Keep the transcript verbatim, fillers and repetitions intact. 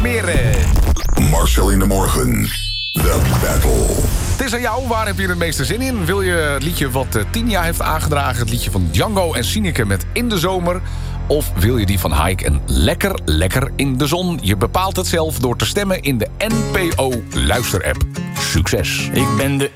Meren. Marcel in de morgen. The Battle. Het is aan jou, waar heb je het meeste zin in? Wil je het liedje wat uh, Tinia heeft aangedragen, het liedje van Django en Sineke met In de Zomer? Of wil je die van Haik en Lekker, Lekker in de Zon? Je bepaalt het zelf door te stemmen in de N P O luisterapp. Succes! Ik ben de